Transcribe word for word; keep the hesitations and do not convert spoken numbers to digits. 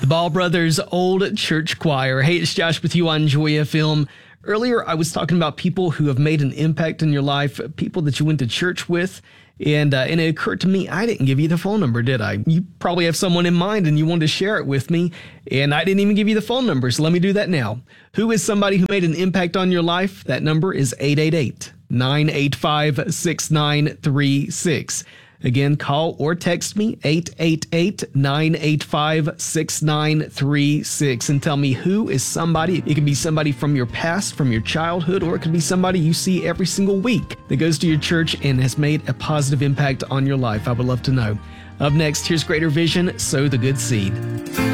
The Ball Brothers Old Church Choir. Hey, it's Josh with you on Joy F M. Earlier, I was talking about people who have made an impact in your life, people that you went to church with, and uh, and it occurred to me, I didn't give you the phone number, did I? You probably have someone in mind and you wanted to share it with me, and I didn't even give you the phone number, so let me do that now. Who is somebody who made an impact on your life? That number is eight eight eight, nine eight five, six nine three six. Again, call or text me, eight eight eight, nine eight five, six nine three six, and tell me who is somebody. It can be somebody from your past, from your childhood, or it could be somebody you see every single week that goes to your church and has made a positive impact on your life. I would love to know. Up next, here's Greater Vision, Sow the Good Seed.